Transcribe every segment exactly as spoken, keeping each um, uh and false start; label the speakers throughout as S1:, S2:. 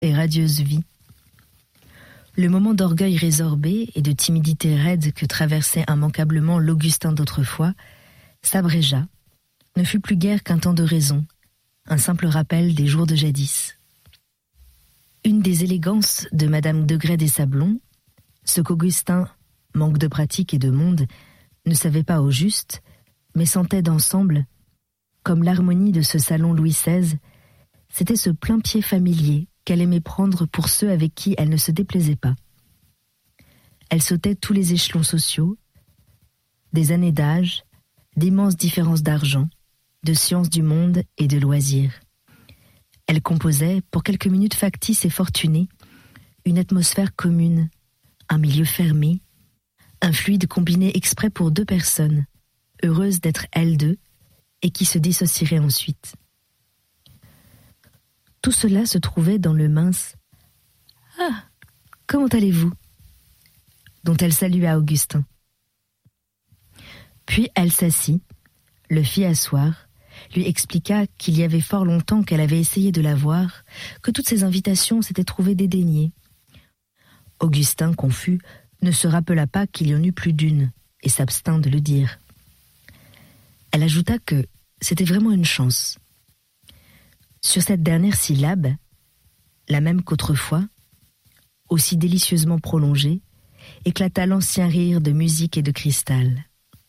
S1: et radieuse vie. Le moment d'orgueil résorbé et de timidité raide que traversait immanquablement l'Augustin d'autrefois s'abrégea, ne fut plus guère qu'un temps de raison, un simple rappel des jours de jadis. Une des élégances de Madame Degrès des Sablons, ce qu'Augustin, manque de pratique et de monde, ne savait pas au juste, mais sentait d'ensemble, comme l'harmonie de ce salon Louis seize, c'était ce plain-pied familier qu'elle aimait prendre pour ceux avec qui elle ne se déplaisait pas. Elle sautait tous les échelons sociaux, des années d'âge, d'immenses différences d'argent, de sciences du monde et de loisirs. Elle composait, pour quelques minutes factices et fortunées, une atmosphère commune, un milieu fermé, un fluide combiné exprès pour deux personnes, heureuses d'être elles deux, et qui se dissocieraient ensuite. Tout cela se trouvait dans le mince « Ah, comment allez-vous ?» dont elle salua Augustin. Puis elle s'assit, le fit asseoir, lui expliqua qu'il y avait fort longtemps qu'elle avait essayé de la voir, que toutes ses invitations s'étaient trouvées dédaignées. Augustin, confus, ne se rappela pas qu'il y en eût plus d'une, et s'abstint de le dire. Elle ajouta que c'était vraiment une chance. Sur cette dernière syllabe, la même qu'autrefois, aussi délicieusement prolongée, éclata l'ancien rire de musique et de cristal.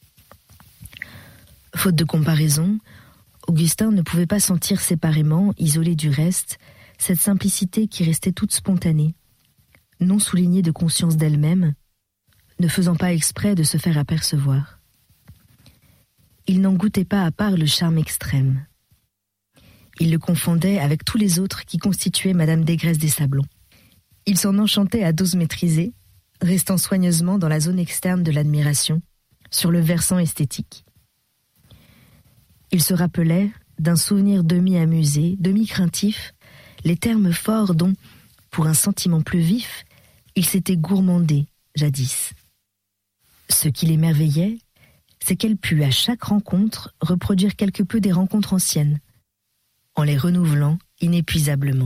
S1: Faute de comparaison, Augustin ne pouvait pas sentir séparément, isolé du reste, cette simplicité qui restait toute spontanée, non soulignée de conscience d'elle-même, ne faisant pas exprès de se faire apercevoir. Il n'en goûtait pas à part le charme extrême. Il le confondait avec tous les autres qui constituaient Madame Degrès des Sablons. Il s'en enchantait à dose maîtrisée, restant soigneusement dans la zone externe de l'admiration, sur le versant esthétique. Il se rappelait, d'un souvenir demi-amusé, demi-craintif, les termes forts dont, pour un sentiment plus vif, il s'était gourmandé, jadis. Ce qui l'émerveillait, c'est qu'elle put, à chaque rencontre, reproduire quelque peu des rencontres anciennes, en les renouvelant inépuisablement.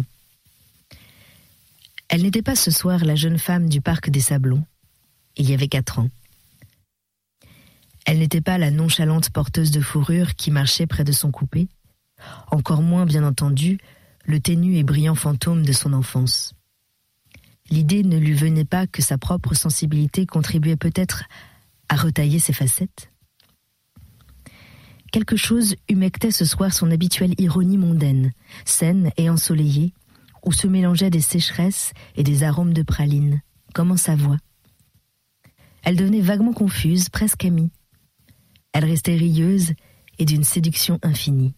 S1: Elle n'était pas ce soir la jeune femme du parc des Sablons, il y avait quatre ans. Elle n'était pas la nonchalante porteuse de fourrure qui marchait près de son coupé, encore moins, bien entendu, le ténu et brillant fantôme de son enfance. L'idée ne lui venait pas que sa propre sensibilité contribuait peut-être à retailler ses facettes. Quelque chose humectait ce soir son habituelle ironie mondaine, saine et ensoleillée, où se mélangeaient des sécheresses et des arômes de praline, comme en sa voix. Elle devenait vaguement confuse, presque amie. Elle restait rieuse et d'une séduction infinie.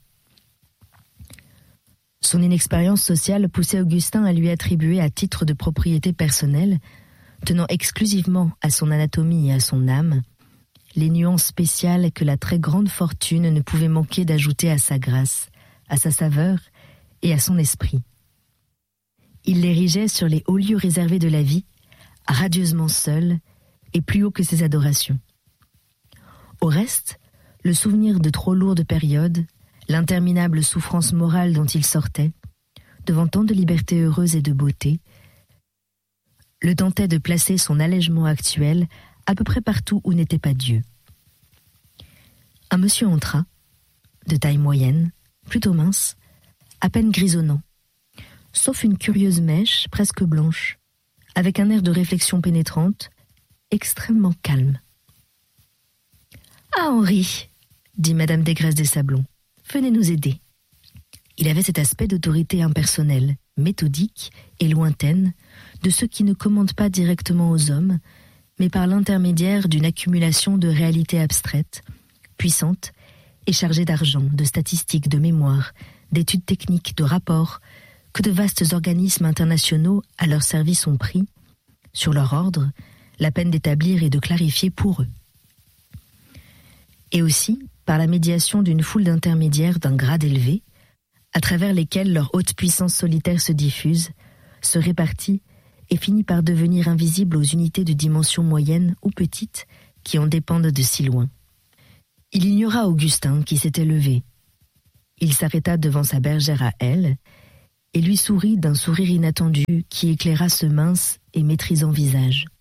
S1: Son inexpérience sociale poussait Augustin à lui attribuer à titre de propriété personnelle, tenant exclusivement à son anatomie et à son âme, les nuances spéciales que la très grande fortune ne pouvait manquer d'ajouter à sa grâce, à sa saveur et à son esprit. Il l'érigeait sur les hauts lieux réservés de la vie, radieusement seul et plus haut que ses adorations. Au reste, le souvenir de trop lourdes périodes, l'interminable souffrance morale dont il sortait, devant tant de liberté heureuse et de beauté, le tentait de placer son allègement actuel à peu près partout où n'était pas Dieu. Un monsieur entra, de taille moyenne, plutôt mince, à peine grisonnant, sauf une curieuse mèche presque blanche, avec un air de réflexion pénétrante, extrêmement calme. « Ah, Henri !» dit Madame Degrès des Sablons. « Venez nous aider. » Il avait cet aspect d'autorité impersonnelle, méthodique et lointaine, de ceux qui ne commandent pas directement aux hommes, mais par l'intermédiaire d'une accumulation de réalités abstraites, puissantes et chargées d'argent, de statistiques, de mémoire, d'études techniques, de rapports, que de vastes organismes internationaux à leur service ont pris, sur leur ordre, la peine d'établir et de clarifier pour eux. Et aussi par la médiation d'une foule d'intermédiaires d'un grade élevé, à travers lesquels leur haute puissance solitaire se diffuse, se répartit et finit par devenir invisible aux unités de dimension moyenne ou petite qui en dépendent de si loin. Il ignora Augustin qui s'était levé. Il s'arrêta devant sa bergère à elle et lui sourit d'un sourire inattendu qui éclaira ce mince et maîtrisant visage.